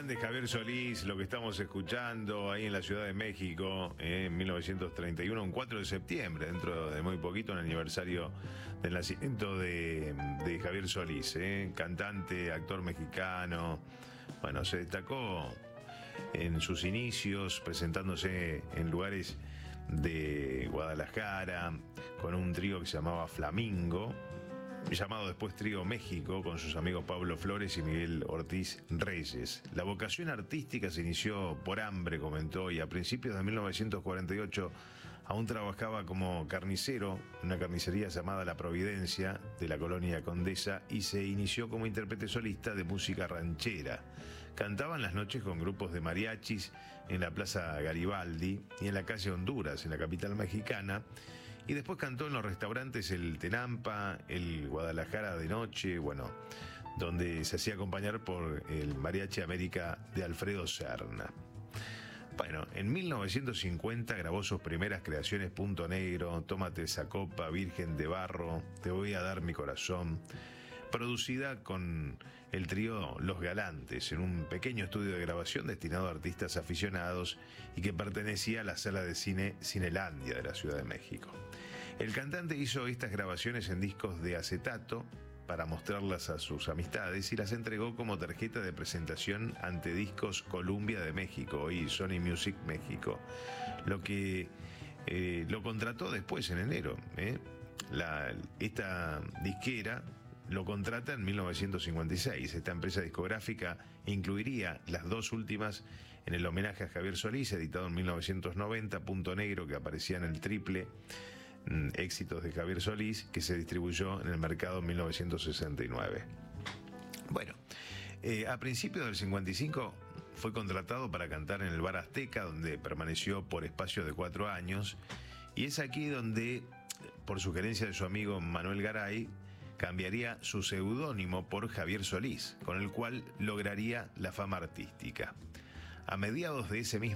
Grande Javier Solís, lo que estamos escuchando ahí en la Ciudad de México en 1931, un 4 de septiembre, dentro de muy poquito, un aniversario del nacimiento de Javier Solís, cantante, actor mexicano. Bueno, se destacó en sus inicios presentándose en lugares de Guadalajara con un trío que se llamaba Flamingo, llamado después Trío México, con sus amigos Pablo Flores y Miguel Ortiz Reyes. La vocación artística se inició por hambre, comentó, y a principios de 1948 aún trabajaba como carnicero en una carnicería llamada La Providencia de la colonia Condesa, y se inició como intérprete solista de música ranchera. Cantaba en las noches con grupos de mariachis en la Plaza Garibaldi y en la calle Honduras, en la capital mexicana. Y después cantó en los restaurantes el Tenampa, el Guadalajara de Noche, bueno, donde se hacía acompañar por el Mariachi América de Alfredo Serna. Bueno, en 1950 grabó sus primeras creaciones: Punto Negro, Tómate esa copa, Virgen de Barro, Te voy a dar mi corazón, producida con el trío Los Galantes, en un pequeño estudio de grabación destinado a artistas aficionados y que pertenecía a la sala de cine Cinelandia de la Ciudad de México. El cantante hizo estas grabaciones en discos de acetato para mostrarlas a sus amistades y las entregó como tarjeta de presentación ante Discos Columbia de México, hoy Sony Music México, lo que lo contrató después en enero. Esta disquera lo contrata en 1956. Esta empresa discográfica incluiría las dos últimas en el homenaje a Javier Solís, editado en 1990, Punto Negro, que aparecía en el triple éxitos de Javier Solís, que se distribuyó en el mercado en 1969. Bueno, a principios del 55 fue contratado para cantar en el Bar Azteca, donde permaneció por espacio de 4 años, y es aquí donde, por sugerencia de su amigo Manuel Garay, cambiaría su seudónimo por Javier Solís, con el cual lograría la fama artística. A mediados de ese mismo